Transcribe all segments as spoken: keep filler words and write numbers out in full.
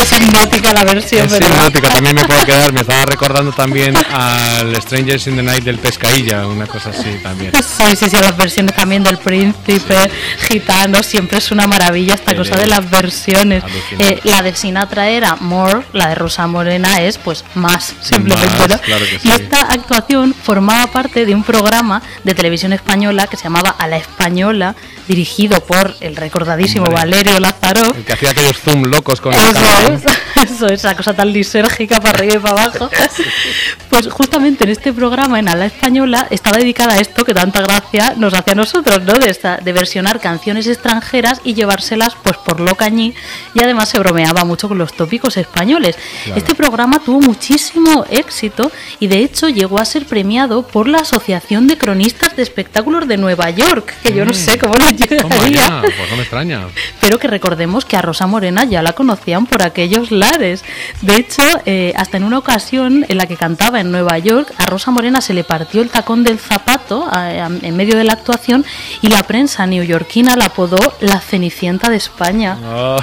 Es hipnótica la versión, es ¿verdad? hipnótica, también me puedo quedar. Me estaba recordando también al Strangers in the Night del Pescailla, una cosa así también. Sí, sí, sí, las versiones también del Príncipe, sí. Gitano, siempre es una maravilla esta sí, cosa de las versiones. Eh, la de Sinatra era More, la de Rosa Morena es pues más, simplemente. Más, ¿no? claro que sí. Y esta actuación formaba parte de un programa de televisión española que se llamaba A la Española, dirigido por el recordadísimo Hombre, Valerio Lázaro. El que hacía aquellos zoom locos con eso el canal. es, eso, esa cosa tan lisérgica para arriba y para abajo. Sí. Pues justamente en este programa, en A la Española, estaba dedicada a esto que tanta gracia nos hace a nosotros, ¿no? De, esta, de versionar canciones extranjeras y llevárselas pues por lo cañí, y además se bromeaba mucho con los tópicos españoles. Claro. Este programa tuvo muchísimo éxito y de hecho llegó a ser premiado por la Asociación de Cronistas de Espectáculos de Nueva York, que yo mm. no sé cómo lo llegaría. Pues no me extraña. Pero que recordemos que a Rosa Morena ya la conocían por aquellos lares. De hecho, eh, hasta en una ocasión en la que cantaba en Nueva York, a Rosa Morena se le partió el tacón del zapato a, a, en medio de la actuación y la prensa neoyorquina la apodó la Cenicienta de España. Oh,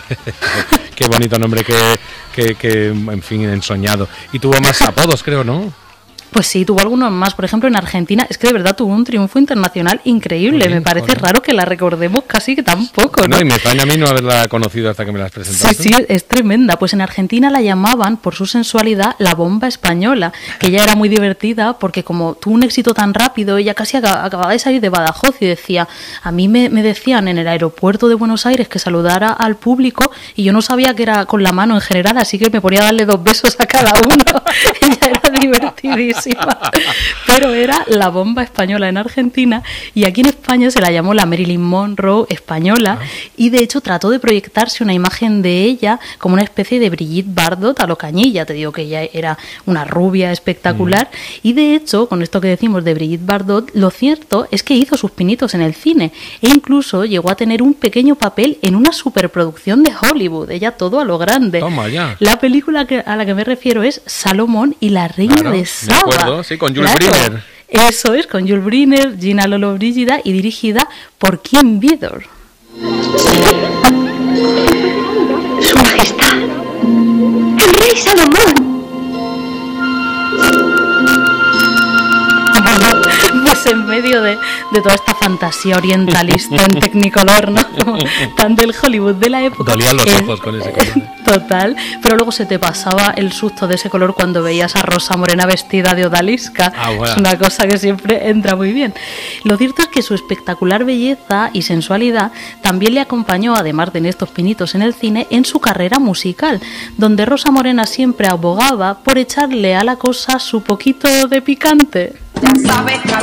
qué bonito nombre, que, que, que, en fin, ensoñado. Y tuvo más apodos, creo, ¿no? Pues sí, tuvo algunos más. Por ejemplo, en Argentina, es que de verdad tuvo un triunfo internacional increíble. Bien, me parece joder. raro que la recordemos casi que tampoco, ¿no? No, y me extraña a mí no haberla conocido hasta que me la has presentado. Sí, sí, es tremenda. Pues en Argentina la llamaban, por su sensualidad, la bomba española, que ella era muy divertida porque como tuvo un éxito tan rápido, ella casi acababa de salir de Badajoz y decía, a mí me, me decían en el aeropuerto de Buenos Aires que saludara al público y yo no sabía que era con la mano en general, así que me ponía a darle dos besos a cada uno. Ella era divertidísima. Pero era la bomba española en Argentina y aquí en España se la llamó la Marilyn Monroe española y de hecho trató de proyectarse una imagen de ella como una especie de Brigitte Bardot a lo cañilla. Te digo que ella era una rubia espectacular mm. y de hecho con esto que decimos de Brigitte Bardot, lo cierto es que hizo sus pinitos en el cine e incluso llegó a tener un pequeño papel en una superproducción de Hollywood, ella todo a lo grande. Toma ya. La película que, a la que me refiero es Salomón y la reina claro, de Saba. Sí, con Jules claro. Briner. Eso es, con Jules Briner, Gina Lollobrigida y dirigida por Kim Vidor. Su Majestad, el rey Salomón. Pues en medio de, de toda esta fantasía orientalista en Technicolor, ¿no? Tan del Hollywood de la época. Dolían los ojos eh, con ese color. Total, pero luego se te pasaba el susto de ese color cuando veías a Rosa Morena vestida de odalisca. Ah, bueno. Es una cosa que siempre entra muy bien. Lo cierto es que su espectacular belleza y sensualidad también le acompañó, además de en estos pinitos en el cine, en su carrera musical, donde Rosa Morena siempre abogaba por echarle a la cosa su poquito de picante. Ya sabes,